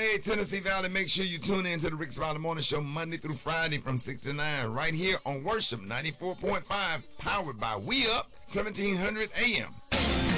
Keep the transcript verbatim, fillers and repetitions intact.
Hey, Tennessee Valley, make sure you tune in to the Rick Smiley Morning Show Monday through Friday from six to nine right here on Worship ninety-four point five, powered by We Up, seventeen hundred A M.